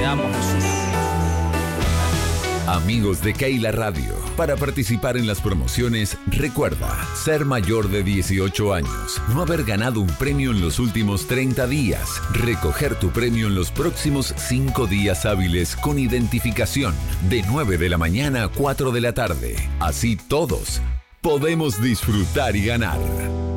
amo, Jesús. Amigos de Keila Radio, para participar en las promociones, recuerda ser mayor de 18 años, no haber ganado un premio en los últimos 30 días, recoger tu premio en los próximos 5 días hábiles con identificación, de 9 de la mañana a 4 de la tarde. Así todos podemos disfrutar y ganar.